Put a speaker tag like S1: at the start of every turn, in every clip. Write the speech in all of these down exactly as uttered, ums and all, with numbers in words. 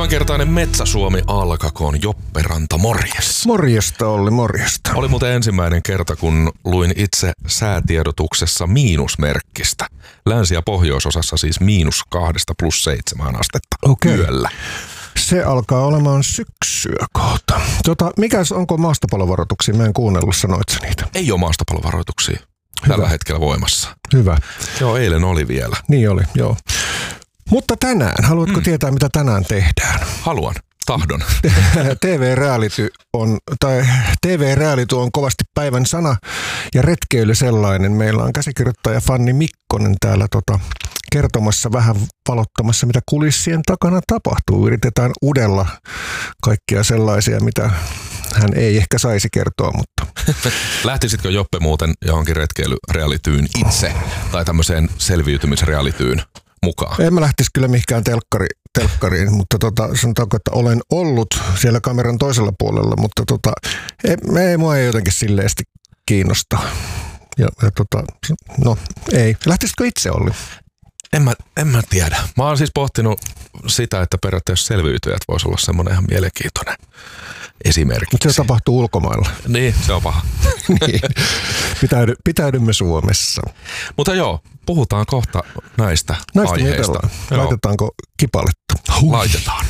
S1: Tämänkertainen Metsä Suomi alkakoon. Joppe Ranta, morjes.
S2: Morjesta Olli, morjesta.
S1: Oli muuten ensimmäinen kerta, kun luin itse säätiedotuksessa miinusmerkkistä. Länsi- ja pohjoisosassa siis miinus kahdesta plus seitsemään astetta
S2: Okei.
S1: yöllä.
S2: Se alkaa olemaan syksyä kohta. Tota, mikäs, onko maastopalovaroituksia? Mä en kuunnellut, sanoit sä niitä?
S1: Ei ole maastopalovaroituksia tällä hetkellä voimassa.
S2: Hyvä.
S1: Joo, eilen oli vielä.
S2: Niin oli, joo. Mutta tänään, haluatko mm. tietää, mitä tänään tehdään?
S1: Haluan. Tahdon.
S2: T V-reality on, tai T V-reality on kovasti päivän sana ja retkeily sellainen. Meillä on käsikirjoittaja Fanni Mikkonen täällä tota, kertomassa, vähän valottamassa, mitä kulissien takana tapahtuu. Yritetään udella kaikkia sellaisia, mitä hän ei ehkä saisi kertoa, mutta...
S1: Lähtisitkö Joppe muuten johonkin retkeilyrealityyn itse tai tämmöiseen selviytymisrealityyn mukaan?
S2: En mä lähtisi kyllä mihinkään telkkari, telkkariin, mutta tota, sanotaanko, että olen ollut siellä kameran toisella puolella, mutta tota, ei, ei, mua ei jotenkin silleesti kiinnosta. Ja, ja tota, no ei. Lähtisitkö itse, Olli?
S1: En mä, en mä tiedä. Mä oon siis pohtinut sitä, että periaatteessa selviytyjät voisi olla semmoinen ihan mielenkiintoinen esimerkki.
S2: Mutta se tapahtuu ulkomailla.
S1: Niin, se on paha.
S2: Niin. Pitäydy, pitäydymme Suomessa.
S1: Mutta joo, puhutaan kohta näistä, näistä aiheista.
S2: Laitetaanko kipaletta?
S1: Hui. Laitetaan.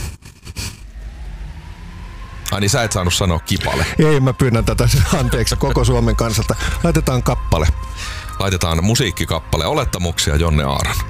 S1: Ai niin, sä et saanut sanoa kipale.
S2: Ei, mä pyydän tätä anteeksi koko Suomen kansalta. Laitetaan kappale.
S1: Laitetaan musiikkikappale. Olettamuksia Jonne Aaron.